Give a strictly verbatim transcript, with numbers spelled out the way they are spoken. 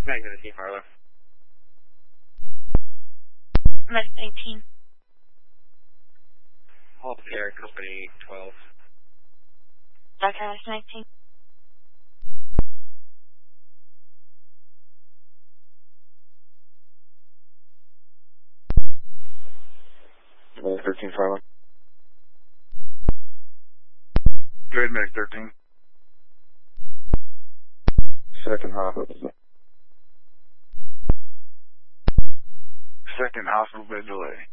Magnet eighteen, Harlow. Medic nineteen. Hall Air Company twelve. Doctor nineteen. Medic thirteen, Harlow. Go ahead, Medic thirteen. Second hospital. Second hospital bed delay.